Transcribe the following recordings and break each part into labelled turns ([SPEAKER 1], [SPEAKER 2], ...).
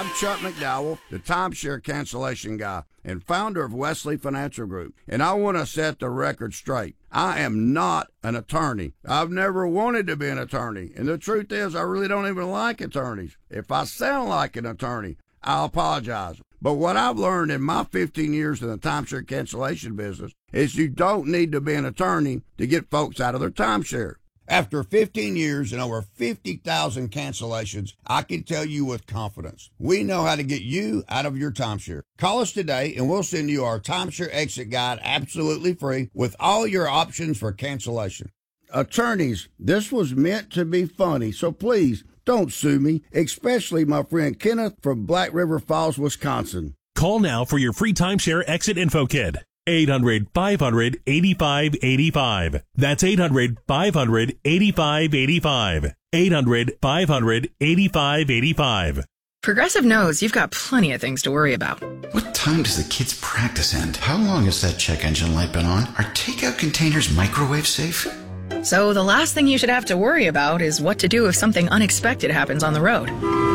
[SPEAKER 1] I'm Chuck McDowell, the timeshare cancellation guy and founder of Wesley Financial Group, and I want to set the record straight. I am not an attorney. I've never wanted to be an attorney, and the truth is I really don't even like attorneys. If I sound like an attorney, I apologize. But what I've learned in my 15 years in the timeshare cancellation business is you don't need to be an attorney to get folks out of their timeshare. After 15 years and over 50,000 cancellations, I can tell you with confidence, we know how to get you out of your timeshare. Call us today and we'll send you our timeshare exit guide absolutely free with all your options for cancellation. Attorneys, this was meant to be funny, so please don't sue me, especially my friend Kenneth from Black River Falls, Wisconsin.
[SPEAKER 2] Call now for your free timeshare exit info kit. 800-500-8585. That's 800-500-8585. 800-500-8585.
[SPEAKER 3] Progressive knows you've got plenty of things to worry about.
[SPEAKER 4] What time does the kids' practice end? How long has that check engine light been on? Are takeout containers microwave safe?
[SPEAKER 3] So the last thing you should have to worry about is what to do if something unexpected happens on the road.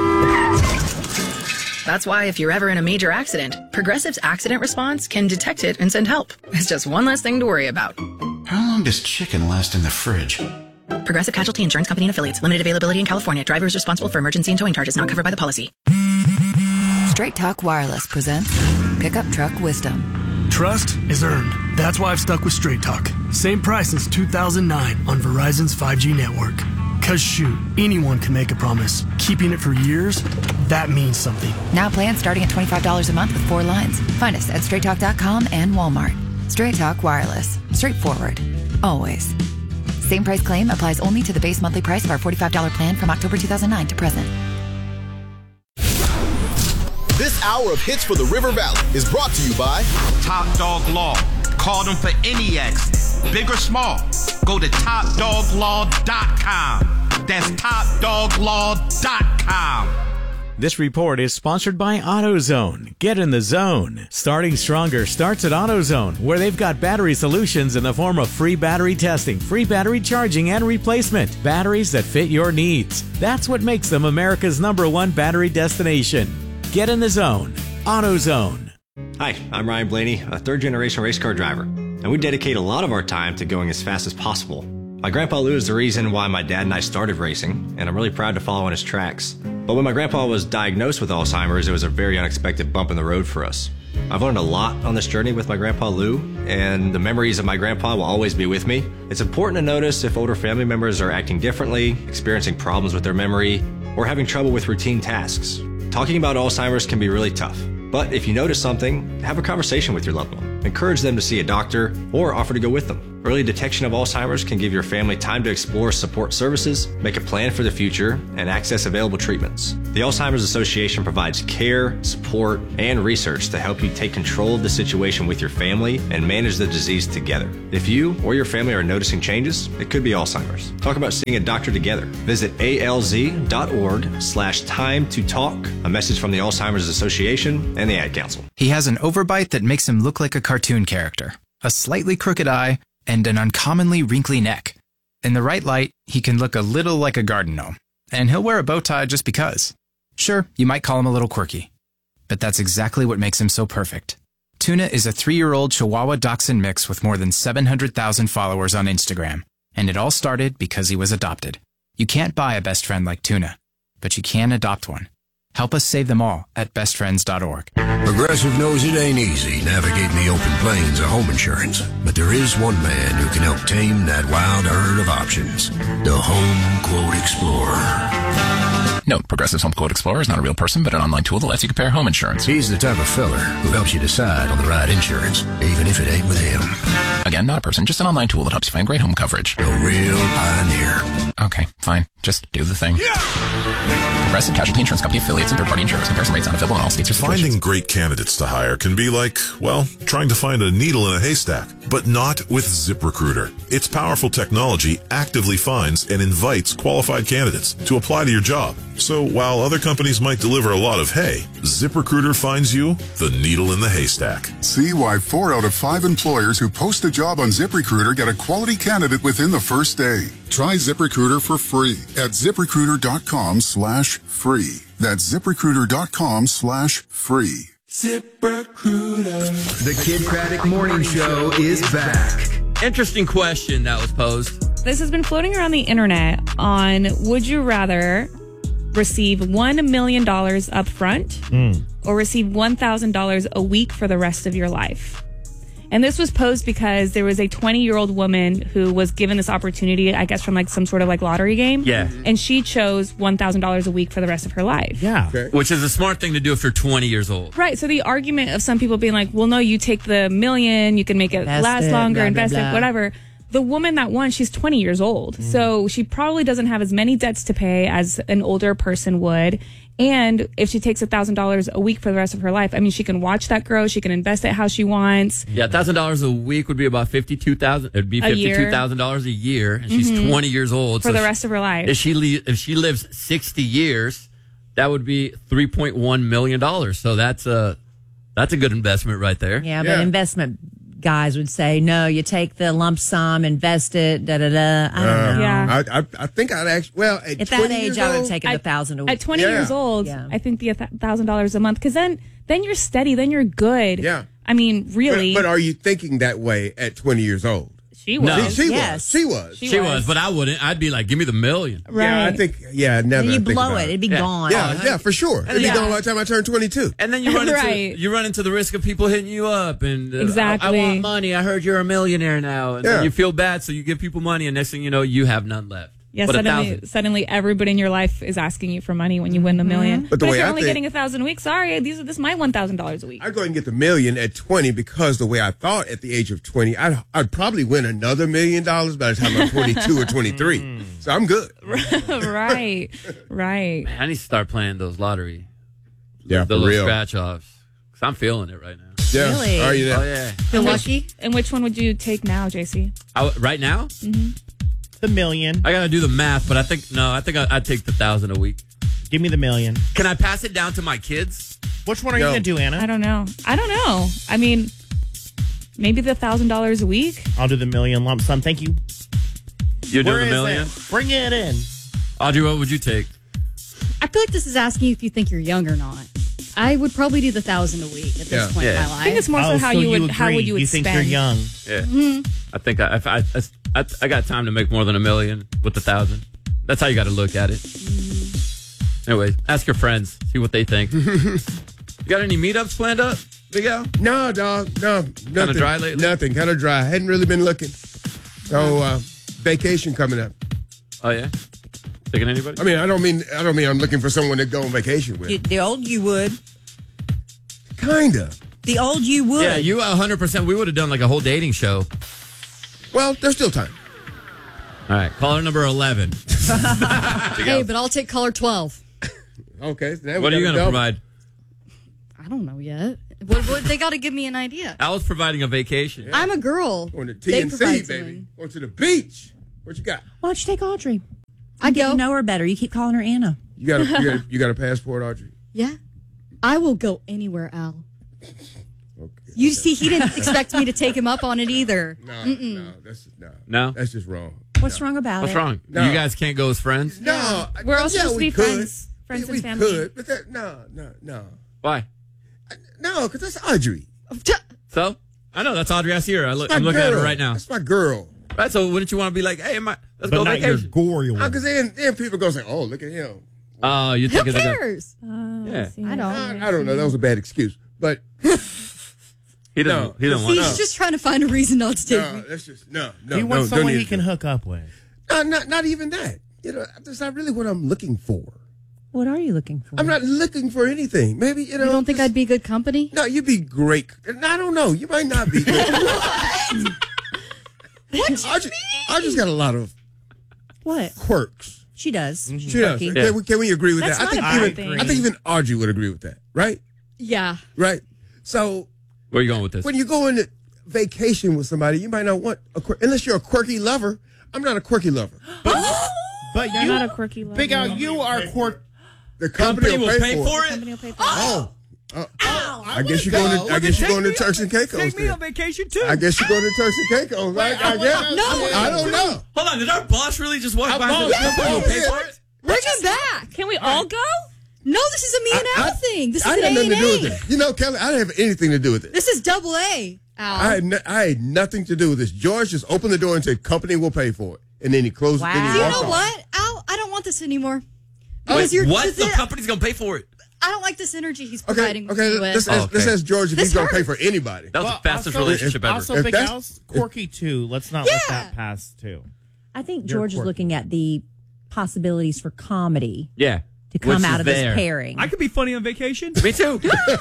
[SPEAKER 3] That's why if you're ever in a major accident, Progressive's accident response can detect it and send help. It's just one less thing to worry about.
[SPEAKER 4] How long does chicken last in the fridge?
[SPEAKER 3] Progressive Casualty Insurance Company and Affiliates. Limited availability in California. Driver is responsible for emergency and towing charges not covered by the policy.
[SPEAKER 5] Straight Talk Wireless presents Pickup Truck Wisdom.
[SPEAKER 6] Trust is earned. That's why I've stuck with Straight Talk. Same price since 2009 on Verizon's 5G network. Cause shoot, anyone can make a promise. Keeping it for years, that means something.
[SPEAKER 5] Now plans starting at $25 a month with 4 lines. Find us at straighttalk.com and Walmart. Straight Talk Wireless. Straightforward. Always. Same price claim applies only to the base monthly price of our $45 plan from October 2009 to present.
[SPEAKER 7] This hour of hits for the River Valley is brought to you by
[SPEAKER 8] Top Dog Law. Call them for any accident, big or small. Go to TopDogLaw.com. That's TopDogLaw.com.
[SPEAKER 9] This report is sponsored by AutoZone. Get in the zone. Starting stronger starts at AutoZone, where they've got battery solutions in the form of free battery testing, free battery charging, and replacement. Batteries that fit your needs. That's what makes them America's #1 battery destination. Get in the zone. AutoZone.
[SPEAKER 10] Hi, I'm Ryan Blaney, a third-generation race car driver, and we dedicate a lot of our time to going as fast as possible. My grandpa Lou is the reason why my dad and I started racing, and I'm really proud to follow in his tracks. But when my grandpa was diagnosed with Alzheimer's, it was a very unexpected bump in the road for us. I've learned a lot on this journey with my grandpa Lou, and the memories of my grandpa will always be with me. It's important to notice if older family members are acting differently, experiencing problems with their memory, or having trouble with routine tasks. Talking about Alzheimer's can be really tough. But if you notice something, have a conversation with your loved one. Encourage them to see a doctor or offer to go with them. Early detection of Alzheimer's can give your family time to explore support services, make a plan for the future, and access available treatments. The Alzheimer's Association provides care, support, and research to help you take control of the situation with your family and manage the disease together. If you or your family are noticing changes, it could be Alzheimer's. Talk about seeing a doctor together. Visit alz.org/time to talk. A message from the Alzheimer's Association and the Ad Council.
[SPEAKER 11] He has an overbite that makes him look like a cartoon character, a slightly crooked eye, and an uncommonly wrinkly neck. In the right light, he can look a little like a garden gnome, and he'll wear a bow tie just because. Sure, you might call him a little quirky, but that's exactly what makes him so perfect. Tuna is a 3-year-old Chihuahua Dachshund mix with more than 700,000 followers on Instagram, and it all started because he was adopted. You can't buy a best friend like Tuna, but you can adopt one. Help us save them all at bestfriends.org.
[SPEAKER 12] Progressive knows it ain't easy navigating the open plains of home insurance, but there is one man who can help tame that wild herd of options. The Home Quote Explorer.
[SPEAKER 13] Note, Progressive's Home Quote Explorer is not a real person, but an online tool that lets you compare home insurance.
[SPEAKER 12] He's the type of feller who helps you decide on the right insurance, even if it ain't with him.
[SPEAKER 13] Again, not a person, just an online tool that helps you find great home coverage.
[SPEAKER 12] A real pioneer.
[SPEAKER 13] Okay, fine. Just do the thing. Yeah! Progressive Casualty Insurance Company affiliates and third-party insurers. Comparison rates not available in all states or situations.
[SPEAKER 14] Finding great candidates to hire can be like, well, trying to find a needle in a haystack, but not with ZipRecruiter. Its powerful technology actively finds and invites qualified candidates to apply to your job. So while other companies might deliver a lot of hay, ZipRecruiter finds you the needle in the haystack.
[SPEAKER 15] See why 4 out of 5 employers who post a job on ZipRecruiter get a quality candidate within the first day. Try ZipRecruiter for free at ZipRecruiter.com/free. That's ZipRecruiter.com/free.
[SPEAKER 16] ZipRecruiter. The Kid Craddock Morning Show is back.
[SPEAKER 17] Interesting question that was posed.
[SPEAKER 18] This has been floating around the internet on would you rather receive $1 million up front or receive $1,000 a week for the rest of your life? And this was posed because there was a 20-year-old woman who was given this opportunity, I guess, from like some sort of like lottery game.
[SPEAKER 17] Yeah.
[SPEAKER 18] And she chose $1,000 a week for the rest of her life.
[SPEAKER 17] Yeah. Okay. Which is a smart thing to do if you're 20 years old.
[SPEAKER 18] Right. So the argument of some people being like, well, no, you take the million, you can make it last longer, invest it, whatever. The woman that won, she's 20 years old. So she probably doesn't have as many debts to pay as an older person would. And if she takes $1,000 a week for the rest of her life, I mean, she can watch that grow. She can invest it how she wants.
[SPEAKER 17] Yeah, $1,000 a week would be about $52,000. It'd be $52,000 a year, and she's 20 years old
[SPEAKER 18] for the rest of her life.
[SPEAKER 17] If she lives 60 years, that would be $3.1 million. So that's a good investment right there.
[SPEAKER 19] Yeah, but investment guys would say, no, you take the lump sum, invest it, da-da-da. I don't know.
[SPEAKER 18] Yeah.
[SPEAKER 20] I think I'd actually, well, at
[SPEAKER 19] that age, I would have taken $1,000 a week.
[SPEAKER 18] At 20 years old, I think the $1,000 a month, because then you're steady, then you're good.
[SPEAKER 20] Yeah.
[SPEAKER 18] I mean, really.
[SPEAKER 20] But are you thinking that way at 20 years old?
[SPEAKER 18] She was.
[SPEAKER 17] No.
[SPEAKER 20] She was,
[SPEAKER 17] but I wouldn't. I'd be like, give me the $1 million.
[SPEAKER 18] Right.
[SPEAKER 20] Yeah, I think, never.
[SPEAKER 19] You blow it. It'd be gone.
[SPEAKER 20] Yeah, for sure. It'd be gone by the time I turn 22.
[SPEAKER 17] And then you run into the risk of people hitting you up. And
[SPEAKER 18] exactly.
[SPEAKER 17] I want money. I heard you're a millionaire now. And then you feel bad, so you give people money, and next thing you know, you have none left.
[SPEAKER 18] Yeah, suddenly everybody in your life is asking you for money when you win the $1 million. But if you're only getting $1,000 a week, sorry, this is my $1,000 a week.
[SPEAKER 20] I'd go ahead and get the $1 million at 20 because the way I thought at the age of 20, I'd probably win another $1 million by the time I'm 22 or 23. So I'm good.
[SPEAKER 18] Right.
[SPEAKER 17] Man, I need to start playing those lottery.
[SPEAKER 20] Yeah,
[SPEAKER 17] the little scratch offs. Because I'm feeling it right now.
[SPEAKER 20] Yeah.
[SPEAKER 18] Really?
[SPEAKER 20] Are you there?
[SPEAKER 17] Oh, yeah.
[SPEAKER 18] Feel lucky? And which one would you take now, JC?
[SPEAKER 17] Right now?
[SPEAKER 18] Mm-hmm.
[SPEAKER 21] The $1 million.
[SPEAKER 17] I gotta do the math, but I think I'd take the $1,000 a week.
[SPEAKER 21] Give me the $1 million.
[SPEAKER 17] Can I pass it down to my kids?
[SPEAKER 21] Which one are you gonna do, Anna?
[SPEAKER 18] I don't know. I mean, maybe the $1,000 a week.
[SPEAKER 21] I'll do the $1 million lump sum. Thank you.
[SPEAKER 17] You're doing the $1 million?
[SPEAKER 21] Bring it in.
[SPEAKER 17] Audrey, what would you take?
[SPEAKER 22] I feel like this is asking you if you think you're young or not. I would probably do the $1,000 a week at this point in my life.
[SPEAKER 18] I think it's more so how you would spend.
[SPEAKER 21] You think you're young?
[SPEAKER 17] Yeah.
[SPEAKER 22] Mm-hmm.
[SPEAKER 17] I think I got time to make more than $1 million with the 1,000. That's how you got to look at it. Anyway, ask your friends, see what they think. You got any meetups planned up, Big Al?
[SPEAKER 20] No, dog. No. Nothing.
[SPEAKER 17] Kind of dry lately?
[SPEAKER 20] Nothing. Kind of dry. Hadn't really been looking. So, vacation coming up.
[SPEAKER 17] Oh, yeah? Taking anybody?
[SPEAKER 20] I mean, I don't mean I'm looking for someone to go on vacation with.
[SPEAKER 19] The old you would.
[SPEAKER 20] Kinda.
[SPEAKER 19] The old you would.
[SPEAKER 17] Yeah, you 100%. We would have done like a whole dating show.
[SPEAKER 20] Well, there's still time.
[SPEAKER 17] All right, caller number 11.
[SPEAKER 22] Hey, but I'll take caller 12.
[SPEAKER 20] Okay. So
[SPEAKER 17] what are you going to provide?
[SPEAKER 22] I don't know yet. What they got to give me an idea.
[SPEAKER 17] Al's providing a vacation.
[SPEAKER 22] I'm a girl.
[SPEAKER 20] Going to TNC, baby. Going to the beach. What you got?
[SPEAKER 19] Why don't you take Audrey?
[SPEAKER 22] I
[SPEAKER 19] get to know her better. You keep calling her Anna.
[SPEAKER 20] You got a passport, Audrey?
[SPEAKER 22] Yeah. I will go anywhere, Al. Okay. You see, he didn't expect me to take him up on it either.
[SPEAKER 20] No, that's just wrong.
[SPEAKER 19] What's wrong about
[SPEAKER 17] What's
[SPEAKER 19] it?
[SPEAKER 17] wrong?
[SPEAKER 20] No.
[SPEAKER 17] You guys can't go as friends?
[SPEAKER 20] No.
[SPEAKER 18] We're all supposed to be friends. Friends and family.
[SPEAKER 20] We could, but no.
[SPEAKER 17] Why?
[SPEAKER 20] No, because that's Audrey.
[SPEAKER 17] So? I know, that's Audrey. I see her. I'm looking at her right now.
[SPEAKER 20] That's my girl.
[SPEAKER 17] Right, so wouldn't you want to be like, hey, let's
[SPEAKER 21] but
[SPEAKER 17] go
[SPEAKER 21] not
[SPEAKER 17] vacation?
[SPEAKER 21] Your gory one.
[SPEAKER 20] Because then people go say, oh, look at him.
[SPEAKER 17] Oh, you think
[SPEAKER 22] who cares?
[SPEAKER 17] Yeah.
[SPEAKER 22] I don't.
[SPEAKER 20] I don't know. That was a bad excuse. But
[SPEAKER 17] he doesn't want
[SPEAKER 22] He's just trying to find a reason not to take me.
[SPEAKER 20] That's just no.
[SPEAKER 21] He wants someone he can hook up with.
[SPEAKER 20] Not even that. That's not really what I'm looking for.
[SPEAKER 19] What are you looking for?
[SPEAKER 20] I'm not looking for anything. Maybe,
[SPEAKER 22] You don't think I'd be good company?
[SPEAKER 20] No, you'd be great. I don't know. You might not be good.
[SPEAKER 22] What?
[SPEAKER 20] I just got a lot of quirks.
[SPEAKER 19] She does.
[SPEAKER 20] She does.
[SPEAKER 17] Yeah.
[SPEAKER 20] Can we agree with
[SPEAKER 18] That's
[SPEAKER 20] that?
[SPEAKER 18] not
[SPEAKER 20] I
[SPEAKER 18] a bad thing.
[SPEAKER 20] think even Audrey would agree with that, right?
[SPEAKER 22] Yeah.
[SPEAKER 20] Right. So
[SPEAKER 17] Where are you going with this?
[SPEAKER 20] when you go on a vacation with somebody, you might not want unless you're a quirky lover. I'm not a quirky lover.
[SPEAKER 21] But
[SPEAKER 18] You're not a quirky lover.
[SPEAKER 21] Big Al, you are quirky.
[SPEAKER 20] The company will pay for it.
[SPEAKER 18] Company will pay for it.
[SPEAKER 20] I guess you're going to Turks and Caicos.
[SPEAKER 17] Take me on vacation too.
[SPEAKER 20] I guess you're going to Turks and Caicos, right? I don't know.
[SPEAKER 17] Hold on, did our boss really just walk by?
[SPEAKER 20] Yeah,
[SPEAKER 17] Pay for it?
[SPEAKER 22] Bring us back.
[SPEAKER 18] Can we all go?
[SPEAKER 22] No, this is a me and Al thing. This is
[SPEAKER 20] I
[SPEAKER 22] an
[SPEAKER 20] had nothing to do with
[SPEAKER 22] A&A.
[SPEAKER 20] it. You know, Kelly, I didn't have anything to do with it.
[SPEAKER 22] This is double A, Al.
[SPEAKER 20] I had nothing to do with this. George just opened the door and said, company will pay for it. And then he closed it.
[SPEAKER 22] Do you know what, Al? I don't want this anymore.
[SPEAKER 17] Wait, what? The company's going to pay for it?
[SPEAKER 22] I don't like this energy he's providing me
[SPEAKER 20] let's
[SPEAKER 22] with.
[SPEAKER 20] ask George if
[SPEAKER 22] This
[SPEAKER 20] he's going to pay
[SPEAKER 22] hurts.
[SPEAKER 20] for anybody.
[SPEAKER 17] That was the fastest relationship ever.
[SPEAKER 21] Also, Big Al's quirky too. Let's not let that pass too.
[SPEAKER 19] I think
[SPEAKER 21] You're
[SPEAKER 19] George is
[SPEAKER 21] quirky.
[SPEAKER 19] looking at the possibilities for comedy
[SPEAKER 17] Yeah.
[SPEAKER 19] to come
[SPEAKER 17] Which
[SPEAKER 19] out
[SPEAKER 17] is
[SPEAKER 19] of
[SPEAKER 17] there.
[SPEAKER 19] this pairing.
[SPEAKER 1] I could be funny on vacation.
[SPEAKER 17] Me too.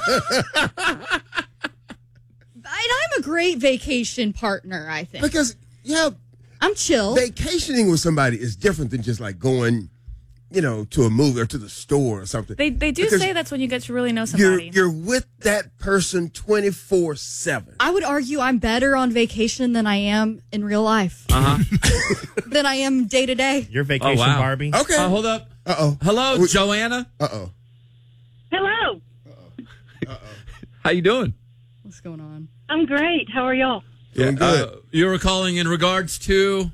[SPEAKER 22] I'm a great vacation partner, I think.
[SPEAKER 20] Because,
[SPEAKER 22] I'm chill.
[SPEAKER 20] Vacationing with somebody is different than just like going, to a movie or to the store or something.
[SPEAKER 18] They do
[SPEAKER 20] Because
[SPEAKER 18] say that's when you get to really know somebody.
[SPEAKER 20] You're with that person 24/7.
[SPEAKER 22] I would argue I'm better on vacation than I am in real life. Than I am day to day.
[SPEAKER 21] Your vacation, Barbie.
[SPEAKER 20] Okay.
[SPEAKER 17] Hold up.
[SPEAKER 20] Uh-oh.
[SPEAKER 17] Hello, Joanna.
[SPEAKER 20] Uh-oh.
[SPEAKER 2] Hello.
[SPEAKER 17] How you doing?
[SPEAKER 22] What's going on?
[SPEAKER 2] I'm great. How are y'all?
[SPEAKER 20] Doing good.
[SPEAKER 17] You were calling in regards to...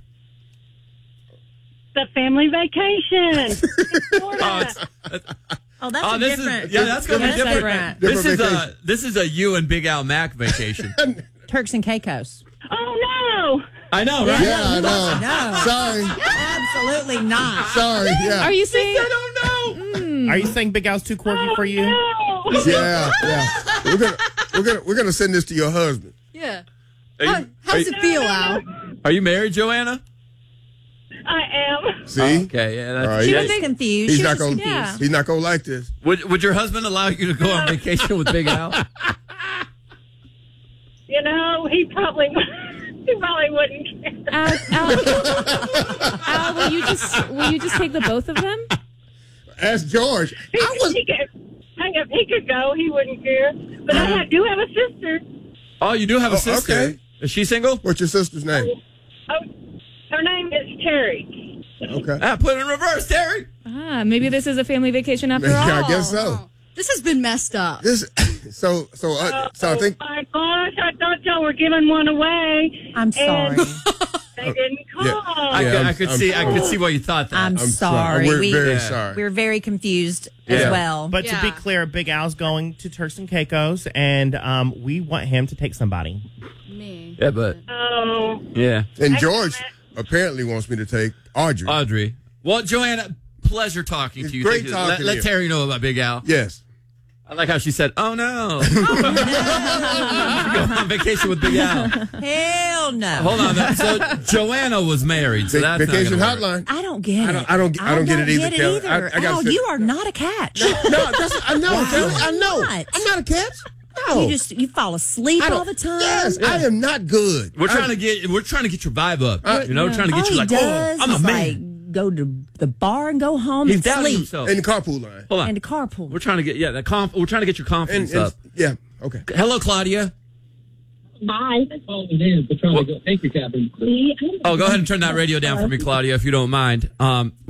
[SPEAKER 2] The family vacation in Florida.
[SPEAKER 19] that's
[SPEAKER 17] this
[SPEAKER 19] different.
[SPEAKER 17] is that's going to be different.
[SPEAKER 20] Different
[SPEAKER 17] This is a you and Big Al Mac vacation.
[SPEAKER 19] Turks and Caicos.
[SPEAKER 2] Oh, no.
[SPEAKER 17] I know, right?
[SPEAKER 20] Yeah, I know.
[SPEAKER 19] No.
[SPEAKER 20] Sorry.
[SPEAKER 19] Absolutely not.
[SPEAKER 20] Sorry. Yeah.
[SPEAKER 18] Are you saying?
[SPEAKER 17] I don't know.
[SPEAKER 21] Are you saying Big Al's too quirky for you?
[SPEAKER 2] No.
[SPEAKER 20] Yeah. We're gonna send this to your husband.
[SPEAKER 22] Yeah.
[SPEAKER 17] Are
[SPEAKER 22] How's it feel, Al?
[SPEAKER 17] Are you married, Joanna?
[SPEAKER 2] I am.
[SPEAKER 20] See?
[SPEAKER 17] Okay, yeah. That's,
[SPEAKER 20] All right.
[SPEAKER 19] She
[SPEAKER 20] Yeah.
[SPEAKER 19] was confused.
[SPEAKER 20] He's
[SPEAKER 19] She
[SPEAKER 20] not
[SPEAKER 19] was
[SPEAKER 20] gonna.
[SPEAKER 19] confused.
[SPEAKER 20] He's not gonna like this.
[SPEAKER 17] Would your husband allow you to go on vacation with Big Al?
[SPEAKER 2] He probably wouldn't care.
[SPEAKER 18] Al, will you just take the both of them?
[SPEAKER 20] Ask George.
[SPEAKER 2] He could go. He wouldn't care. But I do have a sister.
[SPEAKER 17] Oh, you do have a sister.
[SPEAKER 20] Okay.
[SPEAKER 17] Is she single?
[SPEAKER 20] What's your sister's name?
[SPEAKER 2] Her name is Terry.
[SPEAKER 20] Okay.
[SPEAKER 17] Put it in reverse, Terry.
[SPEAKER 18] Maybe this is a family vacation after all.
[SPEAKER 20] I guess so.
[SPEAKER 22] This has been messed up.
[SPEAKER 20] So I think.
[SPEAKER 2] Oh my gosh! I thought y'all were giving one away.
[SPEAKER 19] I'm sorry.
[SPEAKER 2] They didn't call.
[SPEAKER 17] I could see why you thought that.
[SPEAKER 19] I'm sorry.
[SPEAKER 20] We're very sorry.
[SPEAKER 19] We're very confused as well.
[SPEAKER 21] But to be clear, Big Al's going to Turks and Caicos, and we want him to take somebody.
[SPEAKER 22] Me.
[SPEAKER 17] Yeah, but yeah.
[SPEAKER 20] And George apparently wants me to take Audrey.
[SPEAKER 17] Well, Joanna, pleasure talking to you.
[SPEAKER 20] Great
[SPEAKER 17] Thank you.
[SPEAKER 20] talking to
[SPEAKER 17] Let
[SPEAKER 20] you.
[SPEAKER 17] Terry know about Big Al.
[SPEAKER 20] Yes.
[SPEAKER 17] I like how she said, "Oh no." Go on vacation with Big Al.
[SPEAKER 19] Hell no.
[SPEAKER 17] Hold on. So Joanna was married. So that's
[SPEAKER 20] Vacation
[SPEAKER 17] not gonna work.
[SPEAKER 20] hotline.
[SPEAKER 19] I don't get it.
[SPEAKER 20] I don't get it either, Kelly. I got
[SPEAKER 19] Al, you are not a catch.
[SPEAKER 20] I know, Kelly. I know.
[SPEAKER 19] Not.
[SPEAKER 20] I'm not a catch. No.
[SPEAKER 19] You fall asleep all the time.
[SPEAKER 20] Yes, I am not good.
[SPEAKER 17] We're trying to get your vibe up. We're trying to get
[SPEAKER 19] all
[SPEAKER 17] you like,
[SPEAKER 19] he does
[SPEAKER 17] I'm a
[SPEAKER 19] is
[SPEAKER 17] man.
[SPEAKER 19] go to the bar and go home
[SPEAKER 17] He's
[SPEAKER 19] and
[SPEAKER 17] doubting
[SPEAKER 19] sleep.
[SPEAKER 17] himself.
[SPEAKER 20] In the carpool line.
[SPEAKER 17] Hold on.
[SPEAKER 19] And the carpool.
[SPEAKER 17] We're trying to get we're trying to get your confidence up.
[SPEAKER 20] Yeah. Okay.
[SPEAKER 17] Hello, Claudia.
[SPEAKER 2] Bye.
[SPEAKER 17] Thank you, Captain. Oh, go ahead and turn that radio down for me, Claudia, if you don't mind.